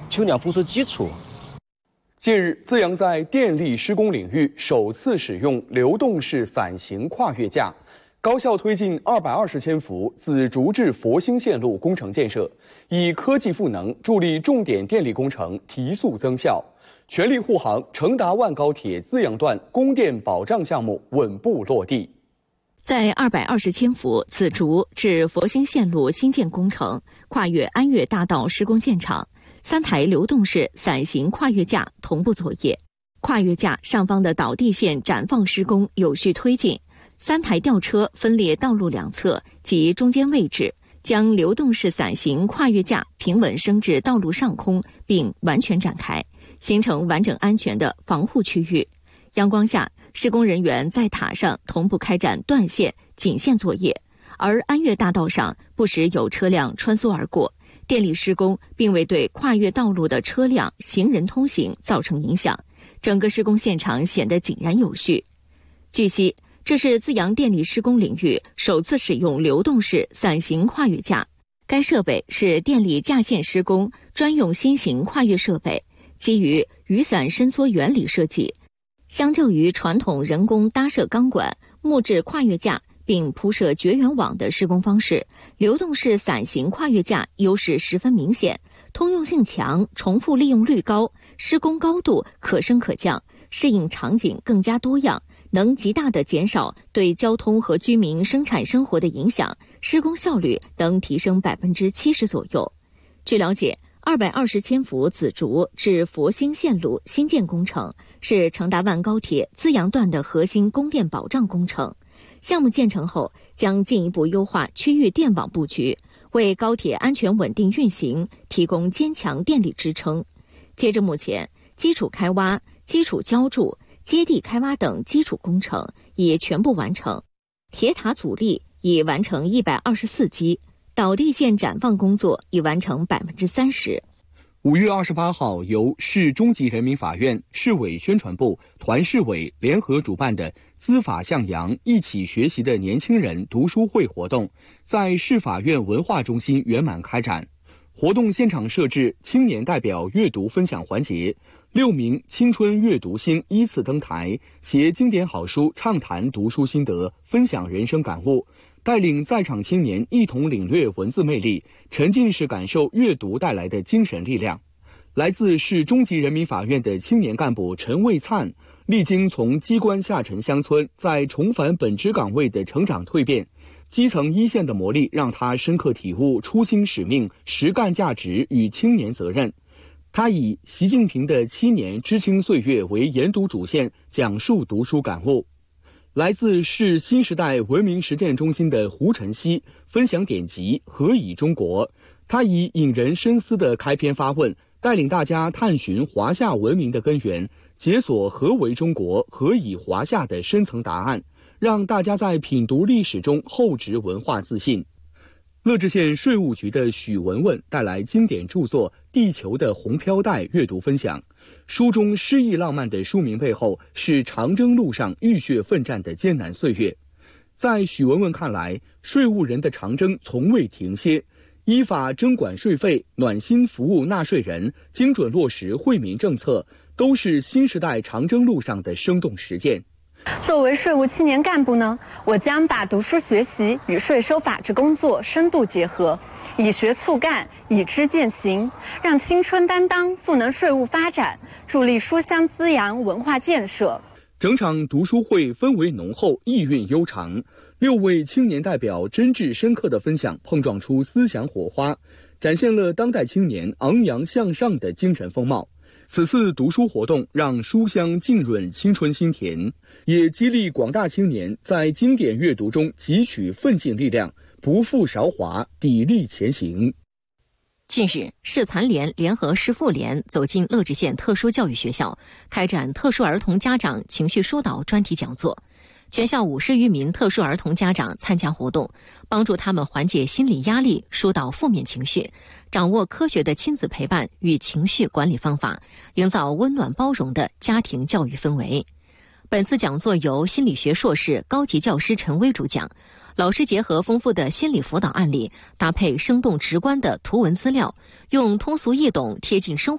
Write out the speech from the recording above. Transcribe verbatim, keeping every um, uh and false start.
秋粮丰收基础。 近日，资阳在电力施工领域首次使用流动式伞形跨越架，高效推进二百二十千伏紫竹至佛兴线路工程建设，以科技赋能助力重点电力工程提速增效，全力护航成达万高铁资阳段供电保障项目稳步落地。 在二百二十千伏紫竹至佛兴线路新建工程跨越安岳大道施工现场，三台流动式伞形跨越架同步作业，跨越架上方的导地线展放施工有序推进，三台吊车分列道路两侧及中间位置，将流动式伞形跨越架平稳升至道路上空，并完全展开，形成完整安全的防护区域。阳光下，施工人员在塔上同步开展断线、紧线作业，而安岳大道上不时有车辆穿梭而过，电力施工并未对跨越道路的车辆、行人通行造成影响，整个施工现场显得井然有序。据悉，这是资阳电力施工领域首次使用流动式伞形跨越架，该设备是电力架线施工专用新型跨越设备，基于雨伞伸缩原理设计。相较于传统人工搭设钢管、木质跨越架并铺设绝缘网的施工方式，流动式伞形跨越架优势十分明显，通用性强，重复利用率高，施工高度可升可降，适应场景更加多样，能极大地减少对交通和居民生产生活的影响，施工效率能提升百分之七十左右。据了解，二百二十千伏紫竹至佛兴线路新建工程是成达万高铁资阳段的核心供电保障工程。项目建成后，将进一步优化区域电网布局，为高铁安全稳定运行提供坚强电力支撑。截至目前，基础开挖、基础浇筑、接地开挖等基础工程已全部完成，铁塔阻力已完成一百二十四基。导地线展放工作已完成百分之三十。 五月二十八号，由市中级人民法院、市委宣传部、团市委联合主办的“资法向阳，一起学习”的年轻人读书会活动，在市法院文化中心圆满开展。活动现场设置青年代表阅读分享环节，六名青春阅读星依次登台，携经典好书畅谈读书心得，分享人生感悟，带领在场青年一同领略文字魅力，沉浸式感受阅读带来的精神力量。来自市中级人民法院的青年干部陈卫灿，历经从机关下沉乡村再重返本职岗位的成长蜕变，基层一线的磨砺让他深刻体悟初心使命、实干价值与青年责任。他以习近平的七年知青岁月为研读主线，讲述读书感悟。来自市新时代文明实践中心的胡晨曦分享典籍《何以中国》，他以引人深思的开篇发问，带领大家探寻华夏文明的根源，解锁何为中国、何以华夏的深层答案，让大家在品读历史中厚植文化自信。乐至县税务局的许文文带来经典著作《地球的红飘带》阅读分享。书中诗意浪漫的书名背后，是长征路上浴血奋战的艰难岁月。在许文文看来，税务人的长征从未停歇，依法征管税费，暖心服务纳税人，精准落实惠民政策，都是新时代长征路上的生动实践。 作为税务青年干部呢，我将把读书学习与税收法治工作深度结合，以学促干，以知践行，让青春担当赋能税务发展，助力书香滋养文化建设。 整场读书会氛围浓厚，意蕴悠长，六位青年代表真挚深刻的分享碰撞出思想火花，展现了当代青年昂扬向上的精神风貌。此次读书活动让书香浸润青春心田，也激励广大青年在经典阅读中汲取奋进力量，不负韶华，砥砺前行。 近日，市残联联合市妇联走进乐至县特殊教育学校，开展特殊儿童家长情绪疏导专题讲座。全校五十余名特殊儿童家长参加活动，帮助他们缓解心理压力，疏导负面情绪，掌握科学的亲子陪伴与情绪管理方法，营造温暖包容的家庭教育氛围。本次讲座由心理学硕士高级教师陈薇主讲，老师结合丰富的心理辅导案例，搭配生动直观的图文资料，用通俗易懂、贴近生活